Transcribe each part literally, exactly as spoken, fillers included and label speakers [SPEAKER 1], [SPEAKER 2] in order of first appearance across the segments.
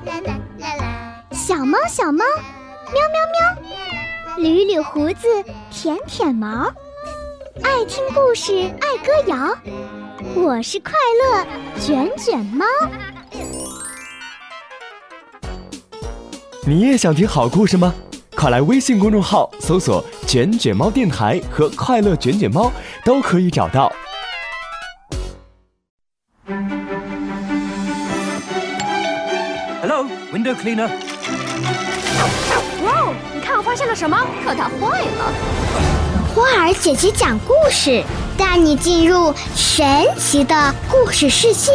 [SPEAKER 1] 小猫小猫，喵喵喵，捋捋胡子，舔舔毛，爱听故事，爱歌谣。我是快乐卷卷猫。
[SPEAKER 2] 你也想听好故事吗？快来微信公众号搜索卷卷猫电台和快乐卷卷猫，都可以找到。
[SPEAKER 3] Hello, window cleaner.
[SPEAKER 4] 哇，你看我发现了什么？可它坏了。
[SPEAKER 1] 花儿姐姐讲故事，带你进入神奇的故事世界。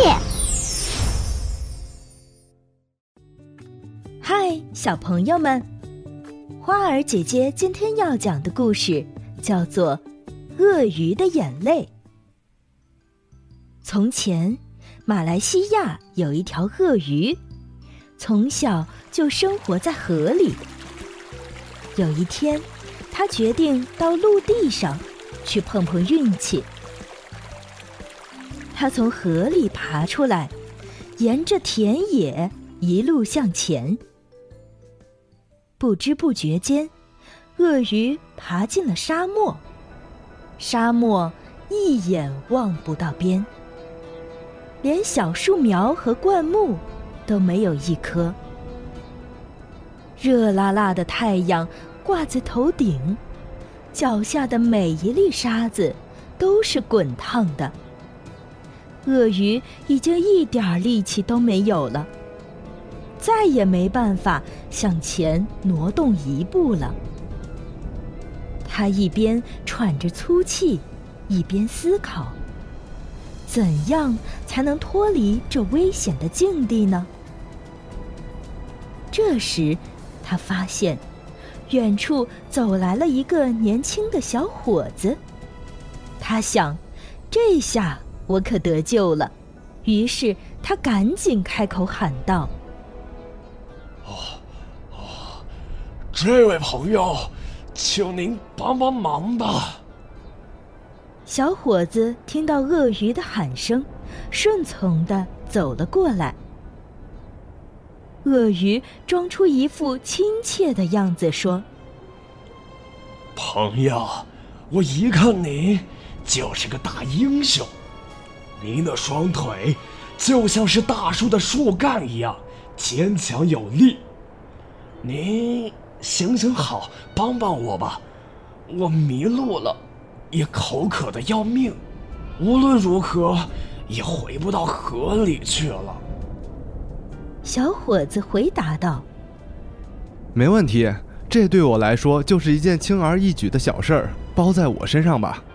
[SPEAKER 5] 嗨，小朋友们，花儿姐姐今天要讲的故事叫做《鳄鱼的眼泪》。从前，马来西亚有一条鳄鱼，从小就生活在河里。有一天，他决定到陆地上去碰碰运气。他从河里爬出来，沿着田野一路向前。不知不觉间，鳄鱼爬进了沙漠，沙漠一眼望不到边，连小树苗和灌木都没有一棵。热辣辣的太阳挂在头顶，脚下的每一粒沙子都是滚烫的。鳄鱼已经一点力气都没有了，再也没办法向前挪动一步了。他一边喘着粗气，一边思考，怎样才能脱离这危险的境地呢？这时，他发现远处走来了一个年轻的小伙子。他想，这下我可得救了。于是他赶紧开口喊道：
[SPEAKER 6] 哦哦，这位朋友，请您帮帮忙吧。
[SPEAKER 5] 小伙子听到鳄鱼的喊声，顺从地走了过来。鳄鱼装出一副亲切的样子说：
[SPEAKER 6] 朋友，我一看您就是个大英雄，您的双腿就像是大树的树干一样坚强有力。您行行好，帮帮我吧，我迷路了，也口渴的要命，无论如何也回不到河里去了。
[SPEAKER 5] 小伙子回答道：
[SPEAKER 7] 没问题，这对我来说就是一件轻而易举的小事儿，包在我身上吧。